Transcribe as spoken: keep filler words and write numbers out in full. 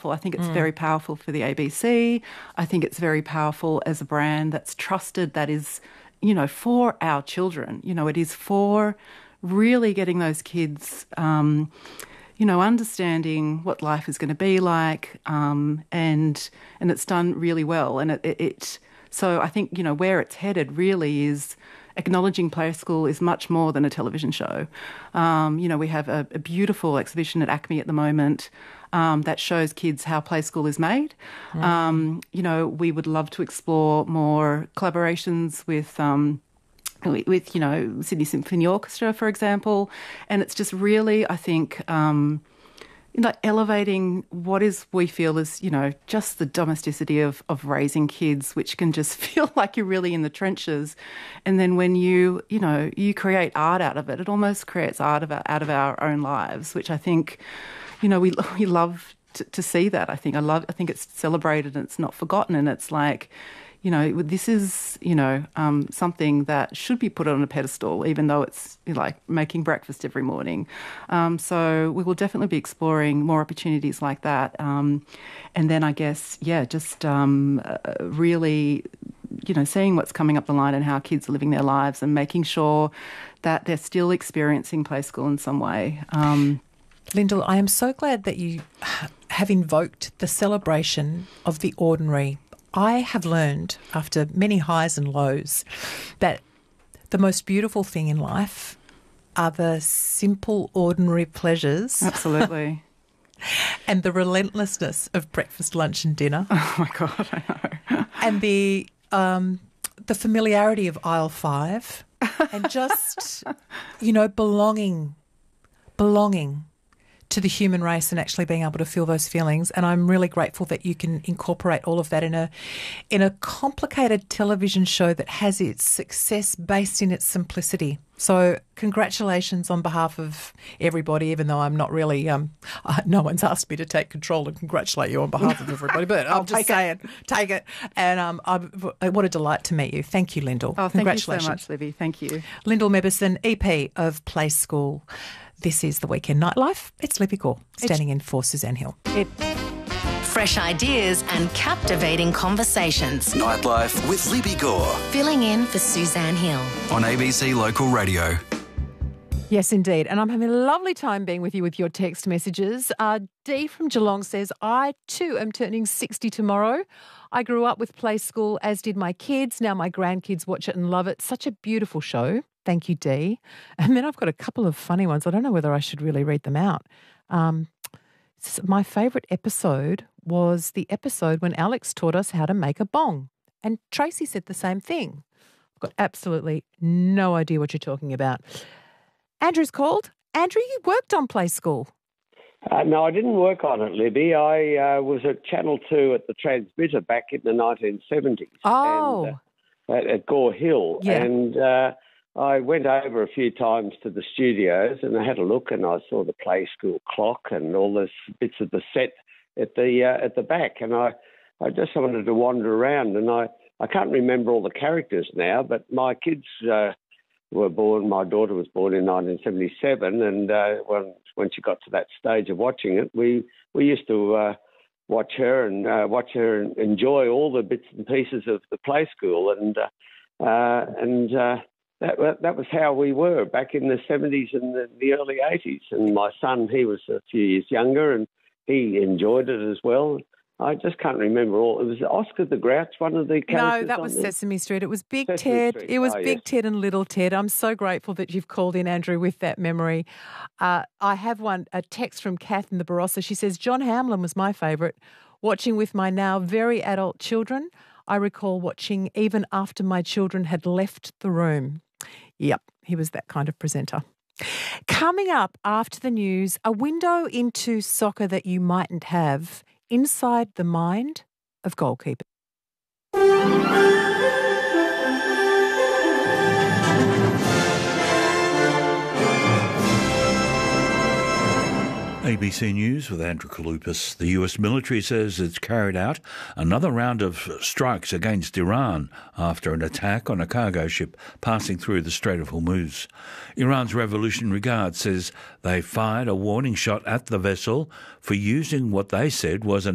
powerful. I think it's mm. very powerful for the A B C. I think it's very powerful as a brand that's trusted, that is, you know, for our children. You know, it is for really getting those kids, um, you know, understanding what life is going to be like, um, and and it's done really well. And it, it, it so I think, you know, where it's headed really is acknowledging Play School is much more than a television show. Um, you know, we have a, a beautiful exhibition at ACME at the moment um, that shows kids how Play School is made. Mm. Um, you know, we would love to explore more collaborations with um, with, you know, Sydney Symphony Orchestra, for example. And it's just really, I think, um, like elevating what is, we feel is, you know, just the domesticity of, of raising kids, which can just feel like you're really in the trenches. And then when you, you know, you create art out of it, it almost creates art of our, out of our own lives, which I think, you know, we we love to, to see that. I think I love, I think it's celebrated and it's not forgotten. And it's like, you know, this is, you know, um, something that should be put on a pedestal, even though it's like making breakfast every morning. Um, so we will definitely be exploring more opportunities like that. Um, and then I guess, yeah, just um, uh, really, you know, seeing what's coming up the line and how kids are living their lives and making sure that they're still experiencing Play School in some way. Um, Lyndall, I am so glad that you have invoked the celebration of the ordinary. I have learned, after many highs and lows, that the most beautiful thing in life are the simple, ordinary pleasures. Absolutely. And the relentlessness of breakfast, lunch and dinner. Oh, my God, I know. And the um, the familiarity of aisle five and just, you know, belonging, belonging. to the human race and actually being able to feel those feelings. And I'm really grateful that you can incorporate all of that in a in a complicated television show that has its success based in its simplicity. So congratulations on behalf of everybody, even though I'm not really, um, uh, no one's asked me to take control and congratulate you on behalf of everybody, but I'm just saying, it. take it. And um, I'm, what a delight to meet you. Thank you, Lyndall. Oh, congratulations. Thank you so much, Libby. Thank you. Lyndall Mebbison, E P of Play School. This is The Weekend Nightlife. It's Libby Gore, standing in for Suzanne Hill. It- Fresh ideas and captivating conversations. Nightlife with Libby Gore. Filling in for Suzanne Hill. On A B C Local Radio. Yes, indeed. And I'm having a lovely time being with you with your text messages. Uh, Dee from Geelong says, I too am turning sixty tomorrow. I grew up with Play School, as did my kids. Now my grandkids watch it and love it. Such a beautiful show. Thank you, Dee. And then I've got a couple of funny ones. I don't know whether I should really read them out. Um, my favourite episode was the episode when Alex taught us how to make a bong. And Tracy said the same thing. I've got absolutely no idea what you're talking about. Andrew's called. Andrew, you worked on Play School. Uh, no, I didn't work on it, Libby. I uh, was at Channel two at the transmitter back in the nineteen seventies. Oh. And, uh, at, at Gore Hill. Yeah. And uh, I went over a few times to the studios and I had a look and I saw the Play School clock and all this bits of the set at the uh, at the back. And I, I just wanted to wander around and I, I can't remember all the characters now, but my kids uh, were born, my daughter was born in nineteen seventy-seven, and uh, when, when she got to that stage of watching it, we, we used to uh, watch her and uh, watch her and enjoy all the bits and pieces of the Play School, and uh, uh, and uh, that that was how we were back in the seventies and the, the early eighties. And my son, he was a few years younger, and he enjoyed it as well. I just can't remember all. It was Oscar the Grouch, one of the characters. No, that was Sesame Street. It was Big Sesame Ted. Street. It was Oh, Big yes. Ted and Little Ted. I'm so grateful that you've called in, Andrew, with that memory. Uh, I have one, a text from Kath in the Barossa. She says, John Hamlin was my favourite. Watching with my now very adult children, I recall watching even after my children had left the room. Yep, he was that kind of presenter. Coming up after the news, a window into soccer that you mightn't have inside the mind of goalkeepers. A B C News with Andrew Kaloupas. The U S military says it's carried out another round of strikes against Iran after an attack on a cargo ship passing through the Strait of Hormuz. Iran's Revolutionary Guard says they fired a warning shot at the vessel for using what they said was an